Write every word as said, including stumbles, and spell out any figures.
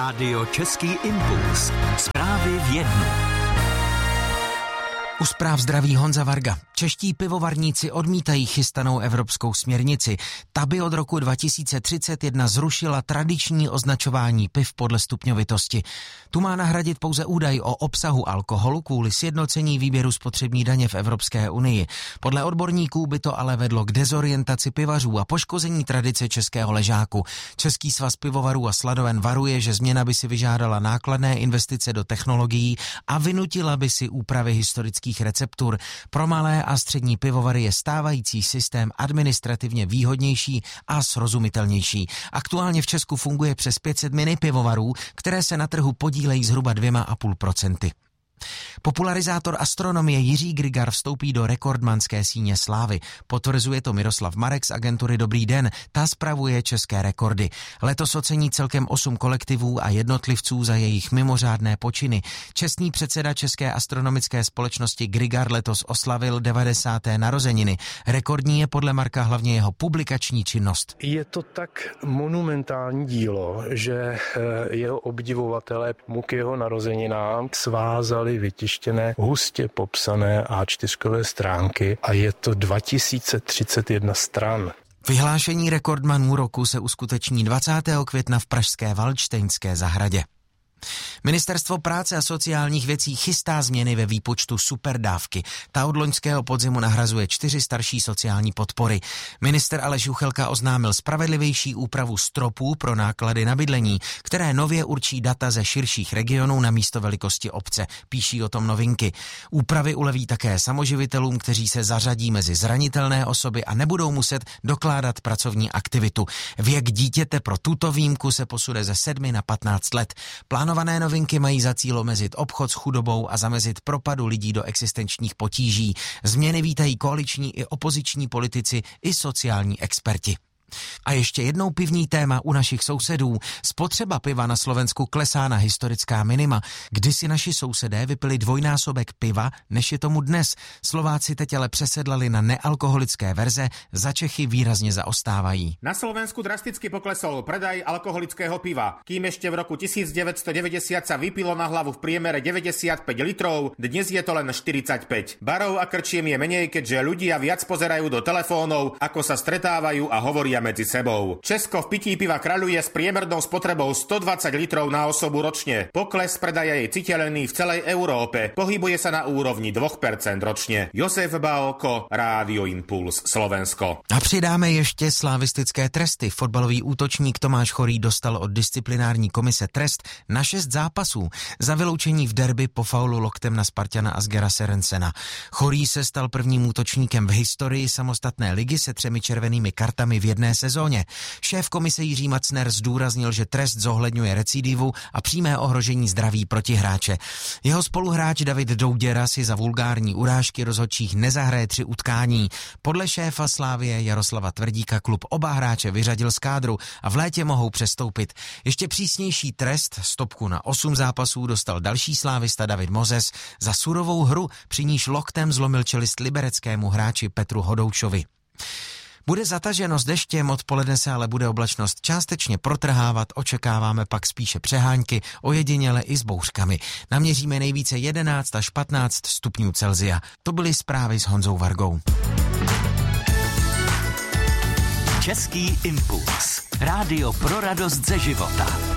Rádio Český impuls. Zprávy v jednu. U zpráv zdraví Honza Varga. Čeští pivovarníci odmítají chystanou evropskou směrnici. Ta by od roku dva tisíce třicet jedna zrušila tradiční označování piv podle stupňovitosti. Tu má nahradit pouze údaj o obsahu alkoholu kvůli sjednocení výběru spotřební daně v Evropské unii. Podle odborníků by to ale vedlo k dezorientaci pivařů a poškození tradice českého ležáku. Český svaz pivovarů a sladoven varuje, že změna by si vyžádala nákladné investice do technologií a vynutila by si úpravy historických receptur. Pro malé a střední pivovary je stávající systém administrativně výhodnější a srozumitelnější. Aktuálně v Česku funguje přes pět set mini pivovarů, které se na trhu podílejí zhruba dvě a půl procenta. Popularizátor astronomie Jiří Grigar vstoupí do rekordmanské síně slávy. Potvrzuje to Miroslav Marek z agentury Dobrý den, ta spravuje české rekordy. Letos ocení celkem osm kolektivů a jednotlivců za jejich mimořádné počiny. Čestný předseda České astronomické společnosti Grigar letos oslavil devadesáté narozeniny. Rekordní je podle Marka hlavně jeho publikační činnost. Je to tak monumentální dílo, že jeho obdivovatelé mu k jeho narozeninám svázali vytištěné, hustě popsané á čtyři stránky a je to dva tisíce třicet jedna stran. Vyhlášení rekordmanů roku se uskuteční dvacátého května v pražské Valdštejnské zahradě. Ministerstvo práce a sociálních věcí chystá změny ve výpočtu superdávky. Ta od loňského podzimu nahrazuje čtyři starší sociální podpory. Minister Aleš Juchelka oznámil spravedlivější úpravu stropů pro náklady na bydlení, které nově určí data ze širších regionů na místo velikosti obce. Píší o tom Novinky. Úpravy uleví také samoživitelům, kteří se zařadí mezi zranitelné osoby a nebudou muset dokládat pracovní aktivitu. Věk dítěte pro tuto výjimku se posune ze sedmi na patnáct let. Plánované novinky mají za cíl omezit obchod s chudobou a zamezit propadu lidí do existenčních potíží. Změny vítají koaliční i opoziční politici i sociální experti. A ještě jednou pivní téma u našich sousedů. Spotřeba piva na Slovensku klesá na historická minima. Kdysi naši sousedé vypili dvojnásobek piva, než je tomu dnes. Slováci teď ale přesedlali na nealkoholické verze, za Čechy výrazně zaostávají. Na Slovensku drasticky poklesol predaj alkoholického piva. Kým ešte v roku devätnásťstodeväťdesiat sa vypilo na hlavu v priemere deväťdesiatpäť litrov, dnes je to len štyridsaťpäť. Barov a krčiem je menej, keďže ľudia viac pozerajú do telefónov, ako sa stretávajú a hovoria medzi sebou. Česko v pití piva kráľuje s priemernou spotrebou stodvadsať litrov na osobu ročne. Pokles predaja je citeľný v celej Európe. Pohybuje sa na úrovni dvě procenta ročne. Josef Bálko, Rádio Impuls, Slovensko. A přidáme ještě slavistické tresty. Fotbalový útočník Tomáš Chorý dostal od disciplinární komise trest na šest zápasů za vyloučení v derby po faulu loktem na Spartana Asgera Serensena. Chorý se stal prvním útočníkem v historii samostatné ligy se třemi červenými kartami v jedné sezóně. Šéf komise Jiří Macner zdůraznil, že trest zohledňuje recidivu a přímé ohrožení zdraví protihráče. Jeho spoluhráč David Douděra si za vulgární urážky rozhodčích nezahraje tři utkání. Podle šéfa Slávie Jaroslava Tvrdíka klub oba hráče vyřadil z kádru a v létě mohou přestoupit. Ještě přísnější trest, stopku na osm zápasů, dostal další slávista David Mozes za surovou hru, při níž loktem zlomil čelist libereckému hráči Petru Hodoučovi. Bude zataženo s deštěm, odpoledne se ale bude oblačnost částečně protrhávat, očekáváme pak spíše přehánky, ojediněle i s bouřkami. Naměříme nejvíce jedenáct až patnáct stupňů Celsia. To byly zprávy s Honzou Vargou. Český impuls. Rádio pro radost ze života.